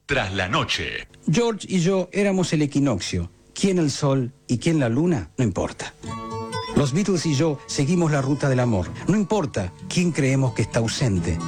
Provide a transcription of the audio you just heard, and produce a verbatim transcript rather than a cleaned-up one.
tras la noche. George y yo éramos el equinoccio. Quién el sol y quién la luna, no importa. Los Beatles y yo seguimos la ruta del amor. No importa quién creemos que está ausente.